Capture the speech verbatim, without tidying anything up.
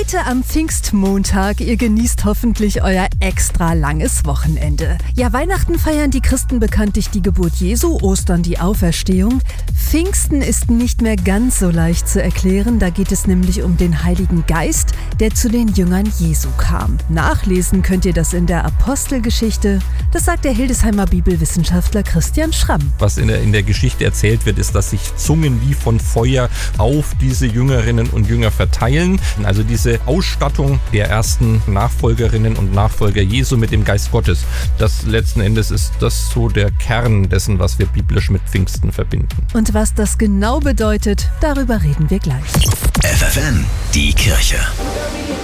Heute am Pfingstmontag, ihr genießt hoffentlich euer extra langes Wochenende. Ja, Weihnachten feiern die Christen bekanntlich die Geburt Jesu, Ostern die Auferstehung. Pfingsten ist nicht mehr ganz so leicht zu erklären, da geht es nämlich um den Heiligen Geist, der zu den Jüngern Jesu kam. Nachlesen könnt ihr das in der Apostelgeschichte, das sagt der Hildesheimer Bibelwissenschaftler Christian Schramm. Was in der, in der Geschichte erzählt wird, ist, dass sich Zungen wie von Feuer auf diese Jüngerinnen und Jünger verteilen. Also diese Ausstattung der ersten Nachfolgerinnen und Nachfolger Jesu mit dem Geist Gottes, das letzten Endes ist das so der Kern dessen, was wir biblisch mit Pfingsten verbinden. Und was das genau bedeutet, darüber reden wir gleich. F F N, die Kirche.